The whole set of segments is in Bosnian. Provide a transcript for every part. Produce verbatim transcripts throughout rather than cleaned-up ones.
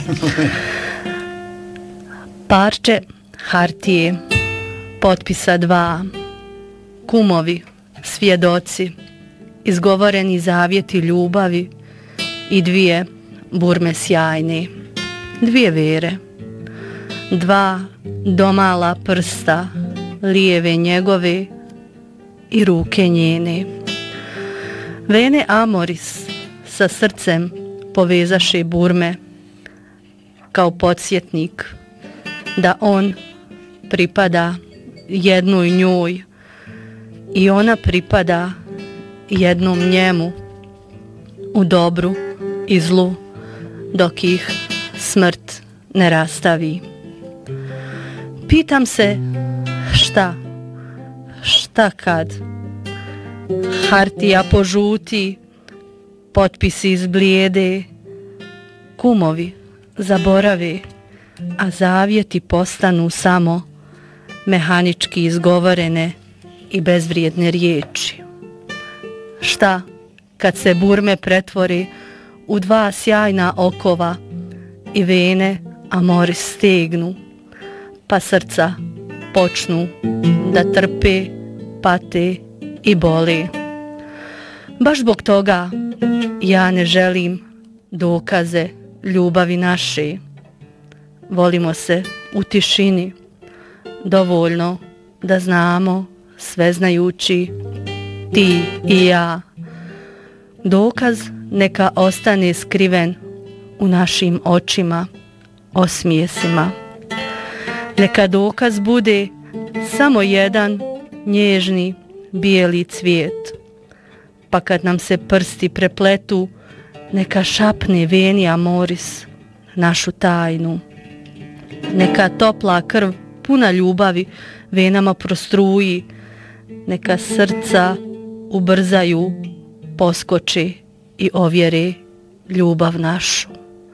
Parče hartije, potpisa dva, kumovi, svjedoci, izgovoreni zavjeti ljubavi i dvije burme sjajne, dvije vere, dva domala prsta, lijeve njegove i ruke njene. Vene Amoris sa srcem povezaše burme kao podsjetnik da on pripada jednoj njoj i ona pripada jednom njemu u dobru i zlu dok ih smrt ne rastavi. Pitam se šta, šta kad hartija požuti, potpisi izblijede, kumovi zaborave, a zavjeti postanu samo mehanički izgovorene i bezvrijedne riječi. Šta kad se burme pretvori u dva sjajna okova i vene Amoris stegnu, pa srca počnu da trpe, pate i boli. Baš zbog toga ja ne želim dokaze ljubavi naše. Volimo se u tišini, dovoljno da znamo sve znajući ti i ja. Dokaz neka ostane skriven u našim očima, osmijesima. Neka dokaz bude samo jedan nježni bijeli cvijet, pa kad nam se prsti prepletu, neka šapne veni Amoris našu tajnu. Neka topla krv puna ljubavi venama prostruji, neka srca ubrzaju, poskoči i ovjere ljubav našu.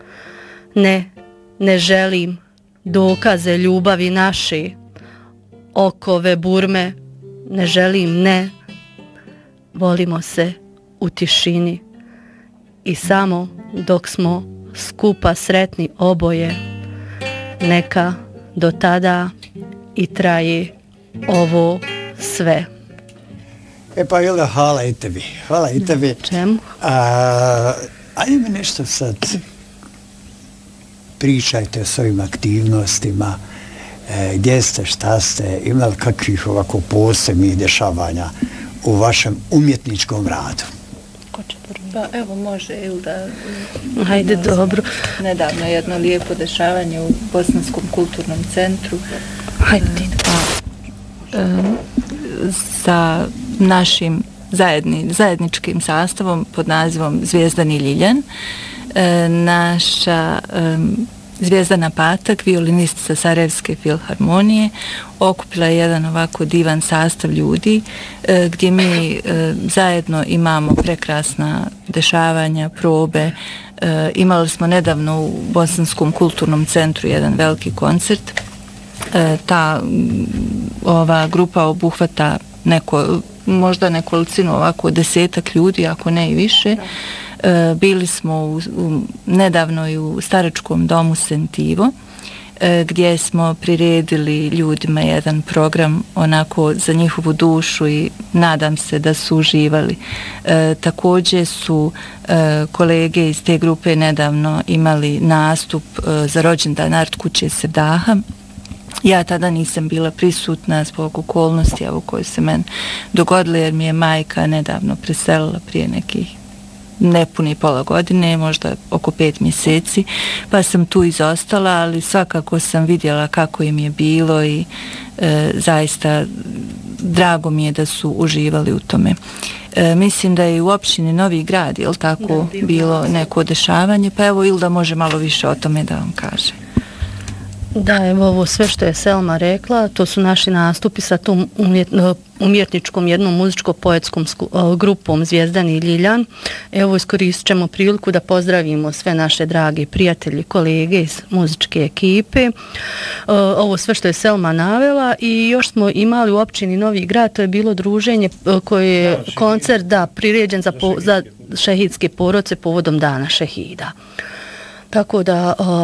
Ne, ne želim dokaze ljubavi naše, okove burme, ne želim, ne. Volimo se u tišini i samo dok smo skupa sretni oboje, neka do tada i traje ovo sve. E pa Ilda, hvala i tebi. Hvala i tebi. Čemu? A, ajde mi nešto sad pričajte o svojim aktivnostima, e, gdje ste, šta ste, imali kakvih ovako posebnih dešavanja u vašem umjetničkom radu? Ko će prvo? Pa evo može Ilda. Hajde, dobro. Nedavno jedno lijepo dešavanje u Bosanskom kulturnom centru. Hajde ti. Pa, um, sa našim zajedni, zajedničkim sastavom pod nazivom Zvijezdani Ljiljan. E, naša e, Zvijezdana Patak, violinistica Sarajevske filharmonije, okupila je jedan ovako divan sastav ljudi e, gdje mi e, zajedno imamo prekrasna dešavanja, probe. E, imali smo nedavno u Bosanskom kulturnom centru jedan veliki koncert. E, ta ova grupa obuhvata neko, možda nekolicinu ovako desetak ljudi, ako ne i više. E, bili smo u, u, nedavno i u staračkom domu Sentivo, e, gdje smo priredili ljudima jedan program onako za njihovu dušu i nadam se da su uživali. E, također su e, kolege iz te grupe nedavno imali nastup e, za rođendan Art kuće Sevdaha. Ja tada nisam bila prisutna zbog okolnosti evo koje se meni dogodile, jer mi je majka nedavno preselila prije nekih nepuni pola godine, možda oko pet mjeseci, pa sam tu izostala, ali svakako sam vidjela kako im je bilo i e, zaista drago mi je da su uživali u tome. E, mislim da je u općini Novi Grad, je li tako, da, bilo neko dešavanje, pa evo Ilda može malo više o tome da vam kaže. Da, evo ovo sve što je Selma rekla, to su naši nastupi sa tom umjet, umjetničkom jednom muzičko-poetskom grupom Zvijezdani Ljiljan. Evo iskoristit ćemo priliku da pozdravimo sve naše drage prijatelji, kolege iz muzičke ekipe. Ovo sve što je Selma navela i još smo imali u općini Novi Grad, to je bilo druženje koje je koncert da, priređen za, po, za šehidske porodce povodom dana šehida. Tako da